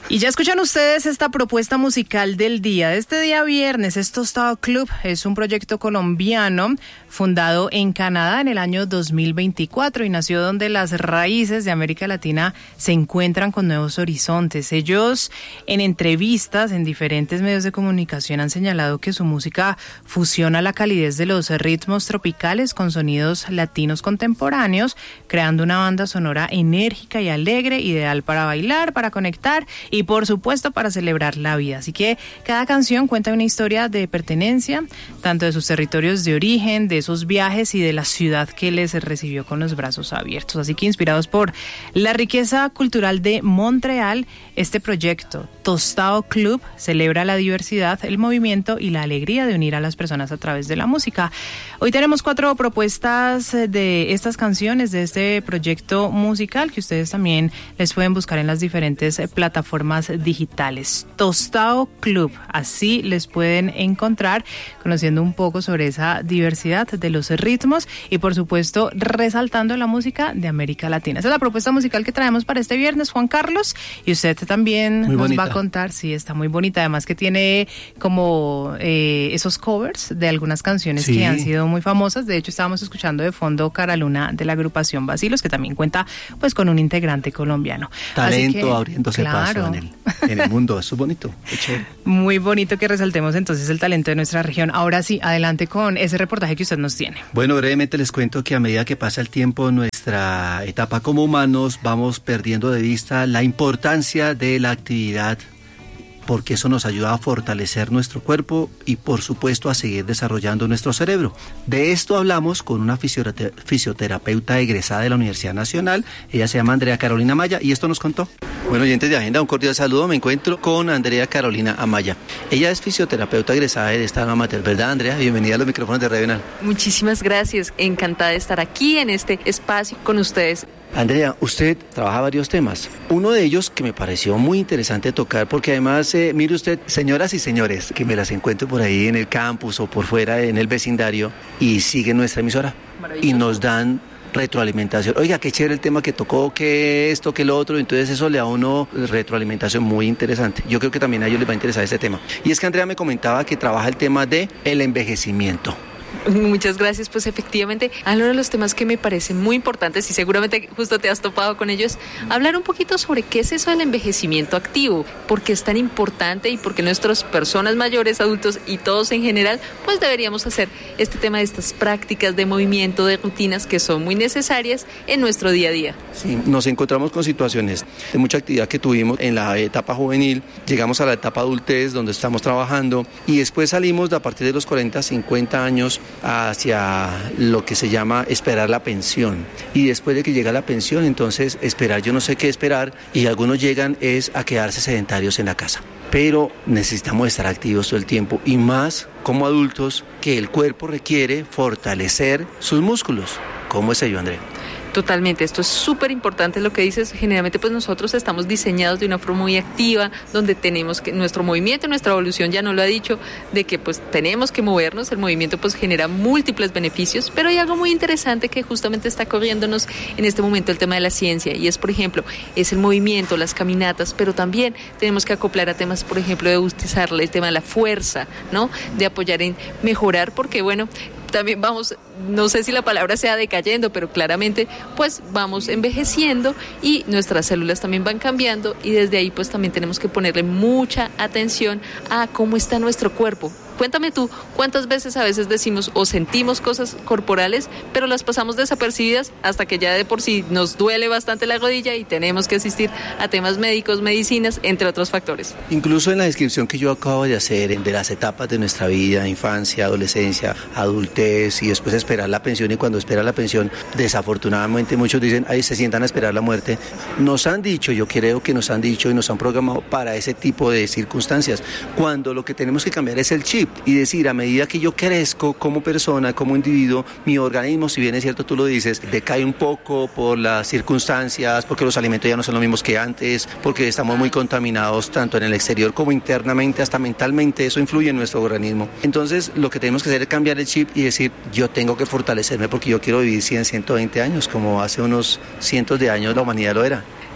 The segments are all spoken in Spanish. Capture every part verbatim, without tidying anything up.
Y ya escuchan ustedes esta propuesta musical del día. Este día viernes es Tostado Club, es un proyecto colombiano fundado en Canadá en el año dos mil veinticuatro y nació donde las raíces de América Latina se encuentran con nuevos horizontes. Ellos en entrevistas en diferentes medios de comunicación han señalado que su música fusiona la calidez de los ritmos tropicales con sonidos latinos contemporáneos, creando una banda sonora enérgica y alegre, ideal para bailar, para conectar y por supuesto para celebrar la vida. Así que cada canción cuenta una historia de pertenencia, tanto de sus territorios de origen, de esos viajes y de la ciudad que les recibió con los brazos abiertos. Así que inspirados por la riqueza cultural de Montreal, este proyecto Tostado Club celebra la diversidad, el movimiento y la alegría de unir a las personas a través de la música. Hoy tenemos cuatro propuestas de estas canciones de este proyecto musical que ustedes también les pueden buscar en las diferentes plataformas digitales. Tostado Club, así les pueden encontrar, conociendo un poco sobre esa diversidad de los ritmos y por supuesto resaltando la música de América Latina. Esa es la propuesta musical que traemos para este viernes, Juan Carlos, y usted también muy nos bonita. Va a contar, sí, está muy bonita, además que tiene como eh, esos covers de algunas canciones sí. que han sido muy famosas. De hecho estábamos escuchando de fondo Cara Luna de la agrupación Bacilos, que también cuenta pues con un integrante colombiano. Talento que, abriéndose claro. paso en el, en el mundo, eso es bonito. Muy bonito que resaltemos entonces el talento de nuestra región. Ahora sí, adelante con ese reportaje que usted nos tiene. Bueno, brevemente les cuento que a medida que pasa el tiempo, nuestra etapa como humanos, vamos perdiendo de vista la importancia de la actividad, porque eso nos ayuda a fortalecer nuestro cuerpo y por supuesto a seguir desarrollando nuestro cerebro. De esto hablamos con una fisiotera- fisioterapeuta egresada de la Universidad Nacional. Ella se llama Andrea Carolina Amaya y esto nos contó. Bueno, oyentes de Agenda, un cordial saludo. Me encuentro con Andrea Carolina Amaya. Ella es fisioterapeuta egresada de esta alma mater, ¿verdad, Andrea? Bienvenida a los micrófonos de Radio Bienal. Muchísimas gracias. Encantada de estar aquí en este espacio con ustedes. Andrea, usted trabaja varios temas. Uno de ellos que me pareció muy interesante tocar, porque además, eh, mire usted, señoras y señores, que me las encuentro por ahí en el campus o por fuera en el vecindario y siguen nuestra emisora y nos dan retroalimentación. Oiga, qué chévere el tema que tocó, que esto, que lo otro. Entonces eso le da a uno retroalimentación muy interesante. Yo creo que también a ellos les va a interesar este tema. Y es que Andrea me comentaba que trabaja el tema de el envejecimiento. Muchas gracias, pues efectivamente, uno de los temas que me parecen muy importantes y seguramente justo te has topado con ellos, hablar un poquito sobre qué es eso del envejecimiento activo, por qué es tan importante y por qué nuestras personas mayores, adultos y todos en general, pues deberíamos hacer este tema de estas prácticas de movimiento, de rutinas que son muy necesarias en nuestro día a día. Sí, nos encontramos con situaciones de mucha actividad que tuvimos en la etapa juvenil, llegamos a la etapa adultez donde estamos trabajando y después salimos de a partir de los cuarenta, cincuenta años hacia lo que se llama esperar la pensión y después de que llega la pensión entonces esperar yo no sé qué esperar y algunos llegan es a quedarse sedentarios en la casa, pero necesitamos estar activos todo el tiempo y más como adultos que el cuerpo requiere fortalecer sus músculos. ¿Cómo es ello, Andrea? Totalmente, esto es súper importante lo que dices. Generalmente pues nosotros estamos diseñados de una forma muy activa, donde tenemos que, nuestro movimiento, nuestra evolución ya nos lo ha dicho, de que pues tenemos que movernos, el movimiento pues genera múltiples beneficios, pero hay algo muy interesante que justamente está corriéndonos en este momento el tema de la ciencia, y es por ejemplo, es el movimiento, las caminatas, pero también tenemos que acoplar a temas, por ejemplo, de utilizar el tema de la fuerza, ¿no? De apoyar en mejorar, porque bueno, también vamos, no sé si la palabra sea decayendo, pero claramente pues vamos envejeciendo y nuestras células también van cambiando y desde ahí pues también tenemos que ponerle mucha atención a cómo está nuestro cuerpo. Cuéntame tú, ¿cuántas veces a veces decimos o sentimos cosas corporales, pero las pasamos desapercibidas hasta que ya de por sí nos duele bastante la rodilla y tenemos que asistir a temas médicos, medicinas, entre otros factores? Incluso en la descripción que yo acabo de hacer de las etapas de nuestra vida, infancia, adolescencia, adultez y después esperar la pensión, y cuando espera la pensión, desafortunadamente muchos dicen, ay, se sientan a esperar la muerte. Nos han dicho, yo creo que nos han dicho y nos han programado para ese tipo de circunstancias, cuando lo que tenemos que cambiar es el chip. Y decir, a medida que yo crezco como persona, como individuo, mi organismo, si bien es cierto tú lo dices, decae un poco por las circunstancias, porque los alimentos ya no son los mismos que antes, porque estamos muy contaminados tanto en el exterior como internamente, hasta mentalmente, eso influye en nuestro organismo. Entonces lo que tenemos que hacer es cambiar el chip y decir, yo tengo que fortalecerme porque yo quiero vivir cien, ciento veinte años, como hace unos cientos de años la humanidad lo era.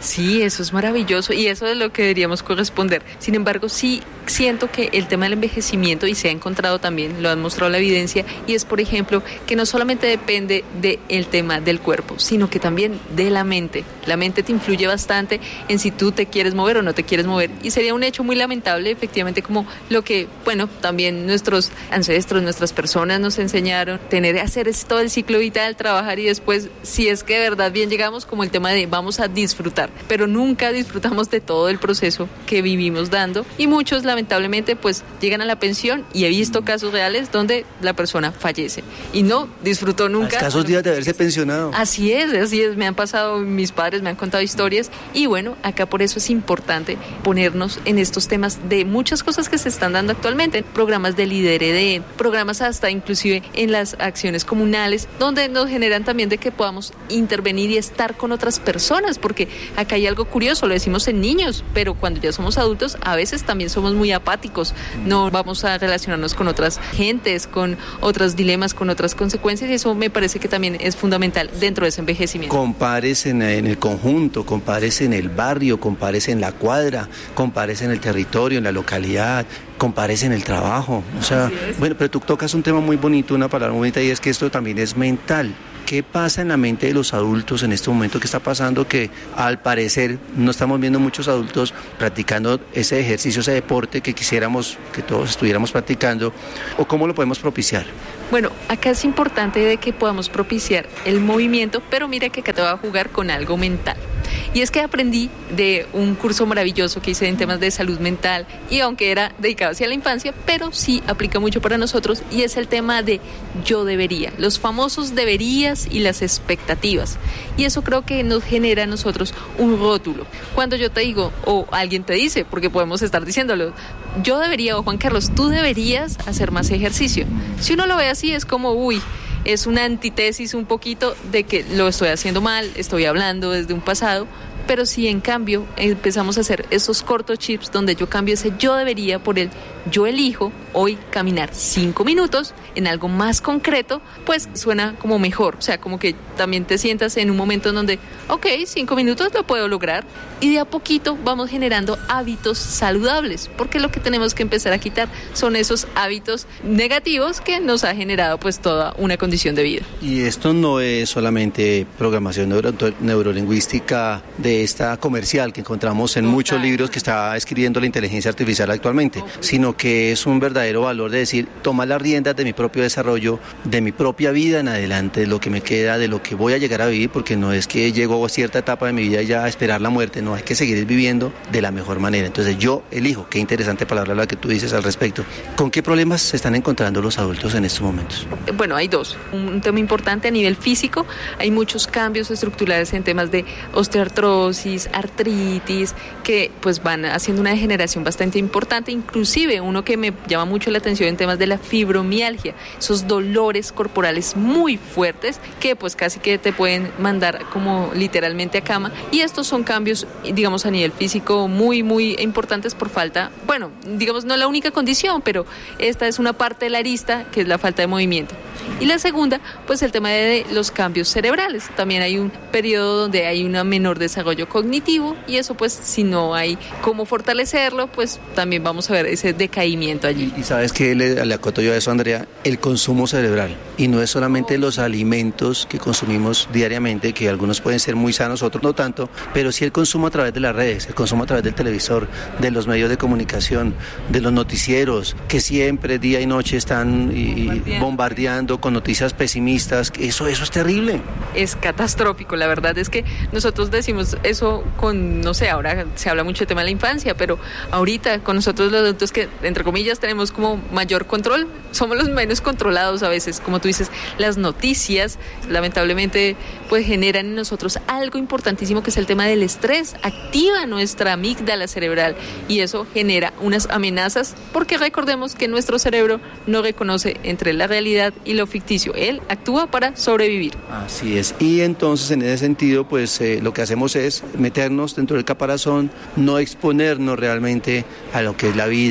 Sí, eso es maravilloso y eso es lo que deberíamos corresponder. Sin embargo, sí siento que el tema del envejecimiento, y se ha encontrado también, lo ha mostrado la evidencia, y es, por ejemplo, que no solamente depende del tema del cuerpo, sino que también de la mente. La mente te influye bastante en si tú te quieres mover o no te quieres mover, y sería un hecho muy lamentable, efectivamente, como lo que, bueno, también nuestros ancestros, nuestras personas nos enseñaron, tener, hacer todo el ciclo vital, trabajar y después, si es que de verdad bien llegamos, como el tema de vamos a disfrutar, pero nunca disfrutamos de todo el proceso que vivimos dando, y muchos lamentablemente pues llegan a la pensión, y he visto casos reales donde la persona fallece y no disfrutó nunca. Escasos días de haberse pensionado. Así es, así es, me han pasado, mis padres me han contado historias, y bueno, acá por eso es importante ponernos en estos temas de muchas cosas que se están dando actualmente, programas de liderede, programas hasta inclusive en las acciones comunales, donde nos generan también de que podamos intervenir y estar con otras personas, porque acá hay algo curioso, lo decimos en niños, pero cuando ya somos adultos a veces también somos muy apáticos, no vamos a relacionarnos con otras gentes, con otros dilemas, con otras consecuencias, y eso me parece que también es fundamental dentro de ese envejecimiento. Compares en, en el conjunto, compares en el barrio, compares en la cuadra, compares en el territorio, en la localidad, compares en el trabajo, o sea, bueno, pero tú tocas un tema muy bonito, una palabra muy bonita, y es que esto también es mental. ¿Qué pasa en la mente de los adultos en este momento? ¿Qué está pasando? Que al parecer no estamos viendo muchos adultos practicando ese ejercicio, ese deporte que quisiéramos que todos estuviéramos practicando, o cómo lo podemos propiciar. Bueno, acá es importante de que podamos propiciar el movimiento, pero mira que acá te voy a jugar con algo mental. Y es que aprendí de un curso maravilloso que hice en temas de salud mental, y aunque era dedicado hacia la infancia, pero sí aplica mucho para nosotros, y es el tema de yo debería, los famosos deberías y las expectativas. Y eso creo que nos genera a nosotros un rótulo. Cuando yo te digo, o alguien te dice, porque podemos estar diciéndolo, yo debería, o Juan Carlos, tú deberías hacer más ejercicio. Si uno lo ve así, es como, uy, es una antítesis un poquito de que lo estoy haciendo mal, estoy hablando desde un pasado, pero si en cambio empezamos a hacer esos cortos chips donde yo cambio ese yo debería por el yo elijo hoy caminar cinco minutos en algo más concreto, pues suena como mejor, o sea, como que también te sientas en un momento en donde, ok, cinco minutos lo puedo lograr, y de a poquito vamos generando hábitos saludables, porque lo que tenemos que empezar a quitar son esos hábitos negativos que nos ha generado pues toda una condición de vida. Y esto no es solamente programación neuro- neurolingüística de esta comercial que encontramos en muchos libros que está escribiendo la inteligencia artificial actualmente, sino que es un verdadero valor de decir, tomar las riendas de mi propio desarrollo, de mi propia vida en adelante, de lo que me queda, de lo que voy a llegar a vivir, porque no es que llego a cierta etapa de mi vida y ya a esperar la muerte, no, hay que seguir viviendo de la mejor manera. Entonces yo elijo. Qué interesante palabra la que tú dices al respecto. ¿Con qué problemas se están encontrando los adultos en estos momentos? Bueno, hay dos. Un tema importante a nivel físico, hay muchos cambios estructurales en temas de osteoartrosis, artritis, que pues van haciendo una degeneración bastante importante, inclusive uno que me llama mucho la atención en temas de la fibromialgia, esos dolores corporales muy fuertes que pues casi que te pueden mandar como literalmente a cama, y estos son cambios, digamos, a nivel físico muy, muy importantes por falta, bueno, digamos, no la única condición, pero esta es una parte de la arista que es la falta de movimiento. Y la segunda, pues el tema de los cambios cerebrales. También hay un periodo donde hay un menor desarrollo cognitivo, y eso pues si no hay cómo fortalecerlo, pues también vamos a ver ese decaimiento allí. Y sabes que le, le acoto yo a eso, Andrea, el consumo cerebral. Y no es solamente los alimentos que consumimos diariamente, que algunos pueden ser muy sanos, otros no tanto, pero sí el consumo a través de las redes, el consumo a través del televisor, de los medios de comunicación, de los noticieros, que siempre día y noche están y, bombardeando. bombardeando con noticias pesimistas. Eso, eso es terrible. Es catastrófico, la verdad es que nosotros decimos eso con, no sé, ahora se habla mucho del tema de la infancia, pero ahorita con nosotros los adultos que, entre comillas, tenemos como mayor control, somos los menos controlados a veces, como tú dices, las noticias lamentablemente pues generan en nosotros algo importantísimo que es el tema del estrés, activa nuestra amígdala cerebral y eso genera unas amenazas, porque recordemos que nuestro cerebro no reconoce entre la realidad y lo ficticio, él actúa para sobrevivir. Así es, y entonces en ese sentido pues eh, lo que hacemos es meternos dentro del caparazón, no exponernos realmente a lo que es la vida, eh,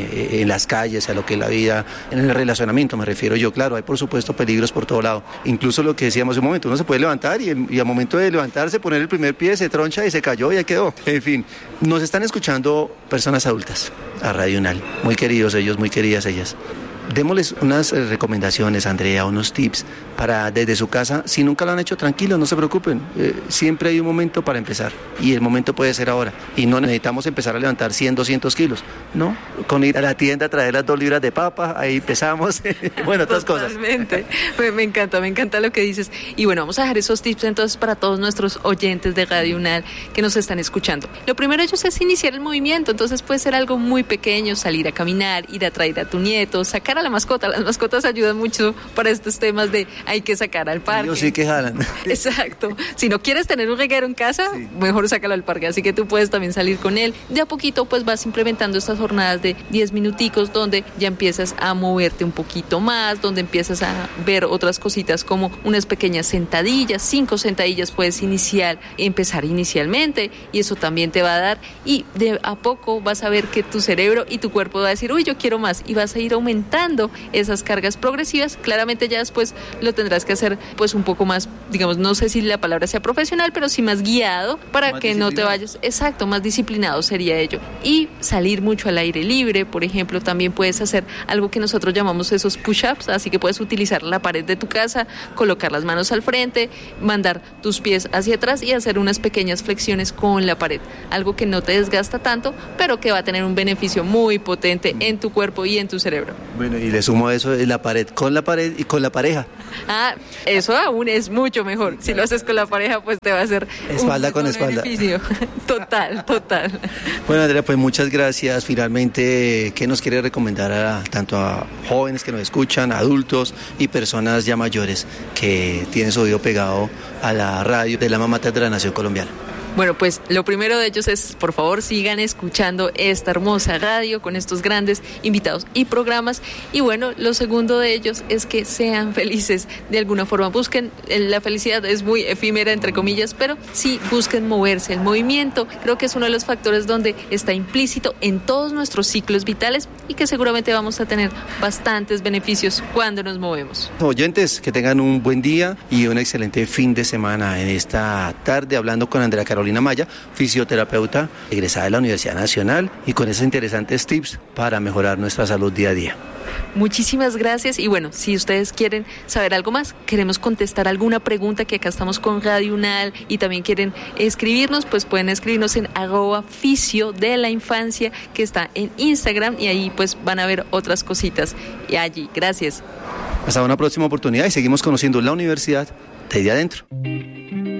eh, en las calles, a lo que es la vida, en el relacionamiento me refiero yo. Claro, hay por supuesto peligros por todo lado. Incluso lo que decíamos un momento, uno se puede levantar y, y al momento de levantarse, poner el primer pie, se troncha y se cayó y ya quedó. En fin, nos están escuchando personas adultas a Radio UNAL, muy queridos ellos, muy queridas ellas. Démosles unas eh, recomendaciones, Andrea, unos tips para desde su casa, si nunca lo han hecho, tranquilos, no se preocupen, eh, siempre hay un momento para empezar y el momento puede ser ahora y no necesitamos empezar a levantar cien, doscientos kilos, no, con ir a la tienda a traer las dos libras de papa, ahí empezamos, bueno, otras cosas. Totalmente, me, me encanta, me encanta lo que dices y bueno, vamos a dejar esos tips entonces para todos nuestros oyentes de Radio UNAL que nos están escuchando. Lo primero de ellos es iniciar el movimiento, entonces puede ser algo muy pequeño, salir a caminar, ir a traer a tu nieto, sacar a la mascota, las mascotas ayudan mucho para estos temas de hay que sacar al parque. Yo sí que jalan. Exacto, si no quieres tener un reguero en casa, sí, mejor sácalo al parque, así que tú puedes también salir con él. De a poquito pues vas implementando estas jornadas de diez minuticos donde ya empiezas a moverte un poquito más, donde empiezas a ver otras cositas como unas pequeñas sentadillas, cinco sentadillas puedes iniciar, empezar inicialmente y eso también te va a dar y de a poco vas a ver que tu cerebro y tu cuerpo va a decir, uy, yo quiero más y vas a ir aumentando esas cargas progresivas. Claramente ya después lo tendrás que hacer pues un poco más, digamos, no sé si la palabra sea profesional, pero sí más guiado para que no te vayas, exacto, más disciplinado sería ello. Y salir mucho al aire libre, por ejemplo, también puedes hacer algo que nosotros llamamos esos push-ups, así que puedes utilizar la pared de tu casa, colocar las manos al frente, mandar tus pies hacia atrás y hacer unas pequeñas flexiones con la pared, algo que no te desgasta tanto, pero que va a tener un beneficio muy potente en tu cuerpo y en tu cerebro. Bueno, y le sumo a eso la pared, con la pared y con la pareja. Ah, eso aún es mucho mejor. Si lo haces con la pareja, pues te va a hacer espalda un, con un espalda. Beneficio. Total, total. Bueno, Andrea, pues muchas gracias. Finalmente, ¿qué nos quiere recomendar a tanto a jóvenes que nos escuchan, adultos y personas ya mayores que tienen su oído pegado a la radio de la Alma Mater de la Nación Colombiana? Bueno, pues lo primero de ellos es, por favor, sigan escuchando esta hermosa radio con estos grandes invitados y programas. Y bueno, lo segundo de ellos es que sean felices de alguna forma. Busquen, la felicidad es muy efímera, entre comillas, pero sí busquen moverse. El movimiento creo que es uno de los factores donde está implícito en todos nuestros ciclos vitales y que seguramente vamos a tener bastantes beneficios cuando nos movemos. Oyentes, que tengan un buen día y un excelente fin de semana en esta tarde hablando con Andrea Carolina Carolina Maya, fisioterapeuta egresada de la Universidad Nacional y con esos interesantes tips para mejorar nuestra salud día a día. Muchísimas gracias y bueno, si ustedes quieren saber algo más, queremos contestar alguna pregunta que acá estamos con Radio UNAL y también quieren escribirnos, pues pueden escribirnos en arroba fisio de la infancia que está en Instagram y ahí pues van a ver otras cositas y allí. Gracias. Hasta una próxima oportunidad y seguimos conociendo la universidad desde adentro.